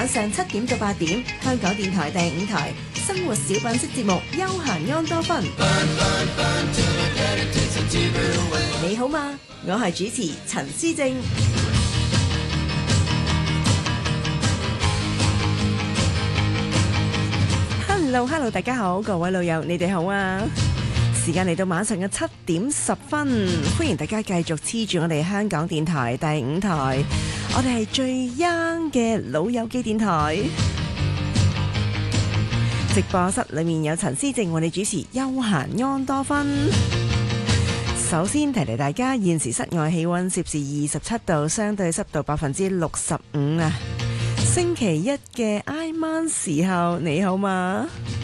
上7點到8點，香港電台第5台生活小品式節目《休閒安多芬》。你好嗎？我係主持陳思正。Hello， 大家好，各位老友，你哋好啊！時間嚟到晚上嘅7點10分，歡迎大家繼續黐住我哋香港電台第5台，我哋係最 young 嘅老友記電台。直播室裏面有陳思正為你主持休閒安多芬。首先提大家，現時室外氣溫攝氏27度，相對濕度65%啊！星期一嘅挨晚時候，你好嗎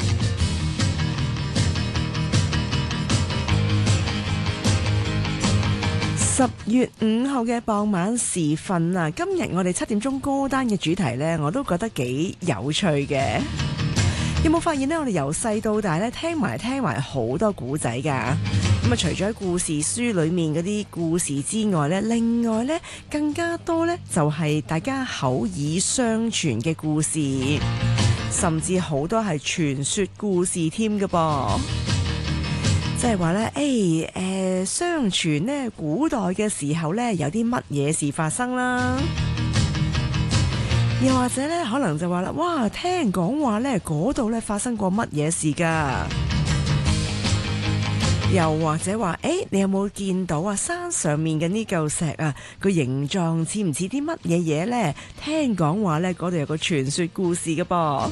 ？10月5號嘅傍晚時分啊，今日我哋7點鐘歌單嘅主題呢，我都覺得幾有趣嘅。有冇發現呢？我哋由細到大呢，聽埋好多古仔噶。咁啊，除咗喺故事書裏面嗰啲故事之外呢，另外呢更加多呢就係大家口耳相傳嘅故事，甚至好多係傳說故事添㗎噃。即係話呢，相傳呢古代嘅時候呢，有啲乜嘢事發生啦。又或者呢，可能就話啦，哇，聽講話呢嗰度呢發生過乜嘢事㗎？又或者話，你有冇見到啊？山上面嘅呢嚿石啊，個形狀似唔似啲乜嘢嘢呢？聽講話呢，嗰度有個傳說故事㗎噃。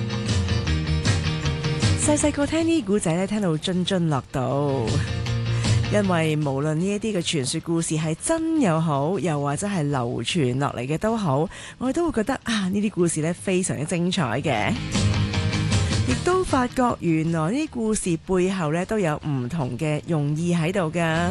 細個聽呢啲古仔呢，聽到津津樂道。因為無論呢一啲嘅傳說故事係真又好，又或者係流傳落嚟嘅都好，我哋都會覺得啊，呢啲故事呢非常之精彩嘅。亦都發覺原來呢啲故事背後呢都有唔同嘅用意喺度噶。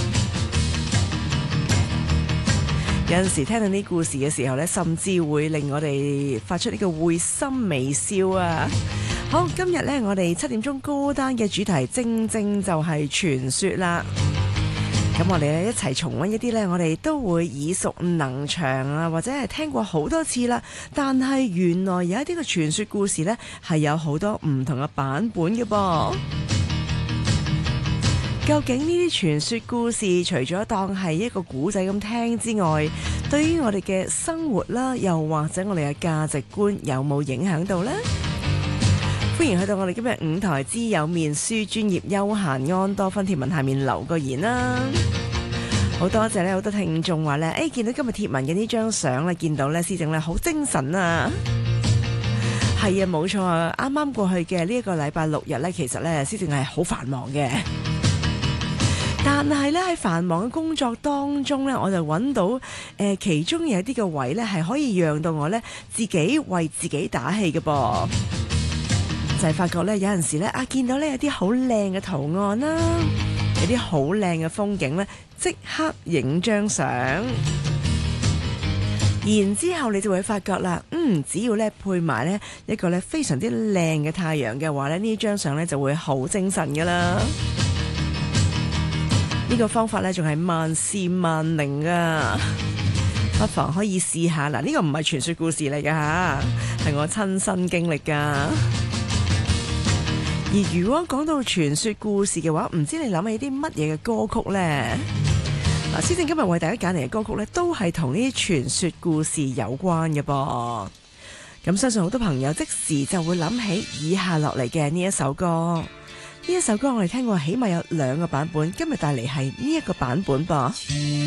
有陣時聽到呢啲故事嘅時候呢，甚至會令我哋發出呢個會心微笑啊！好，今日呢，我哋7點鐘歌單嘅主題正正就係傳說啦。咁我哋咧一齊重溫一啲呢，我哋都會耳熟能詳啊，或者係聽過好多次啦。但係原來有一啲嘅傳說故事呢，係有好多唔同嘅版本嘅噃。究竟呢啲傳說故事除咗當係一個古仔咁聽之外，對於我哋嘅生活啦，又或者我哋嘅價值觀有冇影響到呢？歡迎去到我哋今日5台之有面書專頁休閒安多芬貼文下面留個言啦。好多謝咧，好多聽眾話咧，見到今日貼文嘅呢張相咧，見到咧思正咧好精神啊。係啊，冇錯啊，啱啱過去嘅呢一個禮拜6日咧，其實咧思正係好繁忙嘅。但係咧喺繁忙嘅工作當中咧，我就揾到其中有啲嘅位咧係可以讓到我咧自己為自己打氣嘅噃。就係發覺咧，有陣時咧見到咧有啲好靚嘅圖案啦，有啲好靚嘅風景咧，即刻影張相，然之後你就會發覺啦，只要咧配埋咧一個咧非常之靚嘅太陽嘅話咧，呢張相咧就會好精神噶啦。呢個方法咧仲係萬試萬靈啊！不妨可以試下嗱，呢個唔係傳說故事嚟噶吓，係我親身經歷噶。而如果講到傳說故事嘅話，唔知你諗起啲乜嘢嘅歌曲呢？嗱，思正今日為大家揀嚟嘅歌曲呢，都係同呢啲傳說故事有關嘅噃。咁相信好多朋友即時就會諗起以下落嚟嘅呢一首歌。呢一首歌我哋聽過起碼有2個版本，今日帶嚟係呢一個版本噃。